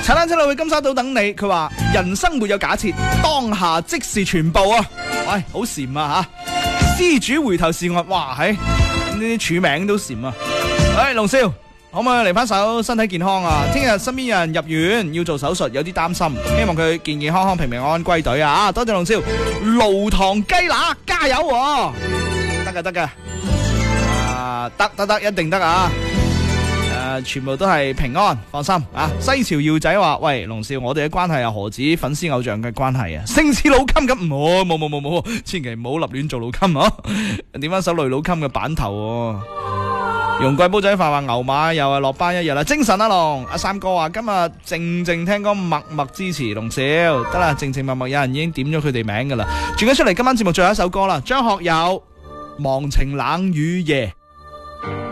踩單車路去金沙島等你，佢話人生沒有假設，當下即是全部啊！喂，好禪啊吓！施主回頭是岸，哇，係呢啲署名都禪啊！喂，龍少，可唔可以嚟翻首身體健康啊？聽日身邊有人入院要做手術，有啲擔心，希望佢健健康康、平平安安歸隊啊！多謝龍少，爐糖雞乸加油喎！得嘅，得，一定得啊！全部都係平安，放心啊！西樵耀仔話：喂，龍少，我哋嘅關係又何止粉絲偶像嘅關係啊？勝似老襟咁，冇，千祈唔好立亂做老襟啊！點翻首雷老襟嘅版頭喎。容桂煲仔飯話牛馬又係落班一日啦，精神啊龍！阿三哥話今日靜靜聽歌，默默支持龍少，得啦，靜靜默默有人已經點咗佢哋名噶啦，轉咗出嚟今晚節目最後一首歌啦，張學友《忘情冷雨夜》。